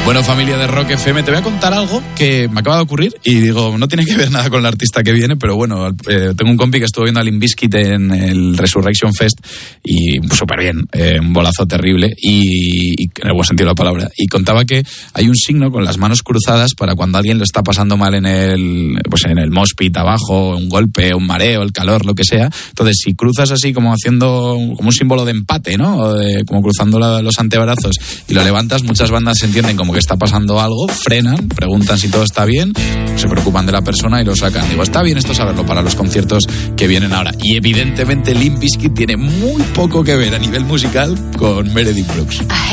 Bueno, familia de Rock FM, te voy a contar algo que me acaba de ocurrir y digo, no tiene que ver nada con el artista que viene, pero bueno, tengo un compi que estuvo viendo a Limp Bizkit en el Resurrection Fest y súper bien, un bolazo terrible y en el buen sentido de la palabra, y contaba que hay un signo con las manos cruzadas para cuando alguien lo está pasando mal en el mosh pit abajo, un golpe, un mareo, el calor, lo que sea. Entonces, si cruzas así como haciendo como un símbolo de empate, ¿no? O como cruzando los antebrazos y lo levantas, muchas bandas se entienden como que está pasando algo, frenan, preguntan si todo está bien, se preocupan de la persona y lo sacan. Digo, está bien esto saberlo para los conciertos que vienen ahora. Y evidentemente Limp Bizkit tiene muy poco que ver a nivel musical con Meredith Brooks.